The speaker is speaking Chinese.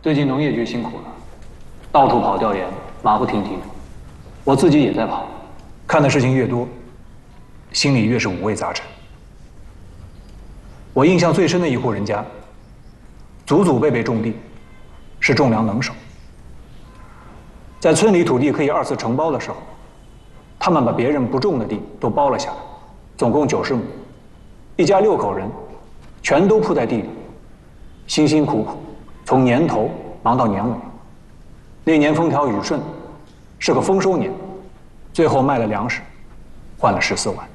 最近农业局辛苦了，到处跑调研，马不停蹄。我自己也在跑， 看的事情越多，心里越是五味杂陈。我印象最深的一户人家，祖祖辈辈种地，是种粮能手。在村里土地可以2次承包的时候，他们把别人不种的地都包了下来，总共90亩，一家6口人，全都铺在地里，辛辛苦苦，从年头忙到年尾。那年风调雨顺，是个丰收年，最后卖了粮食，换了14万。